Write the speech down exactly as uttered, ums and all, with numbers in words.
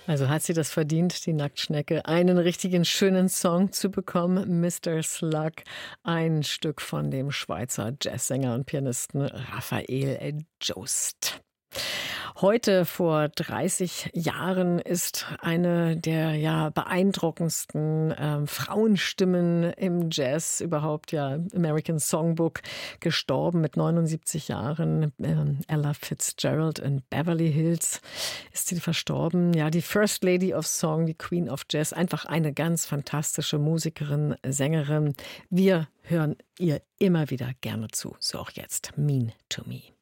Also hat sie das verdient, die Nacktschnecke, einen richtigen schönen Song zu bekommen. Mister Slug, ein Stück von dem Schweizer Jazzsänger und Pianisten Raphael Jost. Heute vor dreißig Jahren ist eine der ja beeindruckendsten äh, Frauenstimmen im Jazz überhaupt, ja American Songbook, gestorben mit neunundsiebzig Jahren. Ähm, Ella Fitzgerald in Beverly Hills ist sie verstorben. Ja, die First Lady of Song, die Queen of Jazz, einfach eine ganz fantastische Musikerin, Sängerin. Wir hören ihr immer wieder gerne zu, so auch jetzt. Mean to Me.